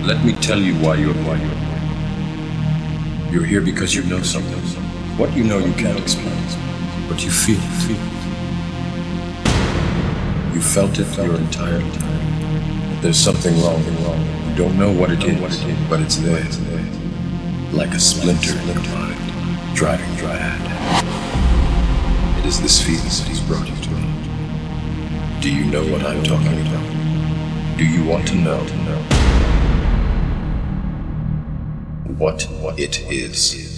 Let me tell you why you're here. You're here because you know something. What you know you can't explain, but you feel it. You felt it your entire time. There's something wrong. You don't know what it is, but it's there. Like a splinter in your mind, driving you mad. It is this feeling that he's brought you to me. Do you know what I'm talking about? Do you want to know what it is?